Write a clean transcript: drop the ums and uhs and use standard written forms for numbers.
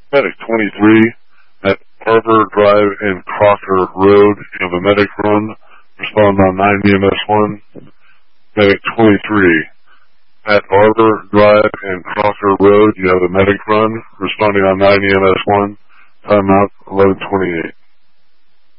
Medic 23 at Arbor Drive and Crocker Road. You have a medic run. Respond on 9 EMS 1. Medic 23 at Arbor Drive and Crocker Road. You have a medic run. Responding on 9 EMS 1. Timeout 11:28.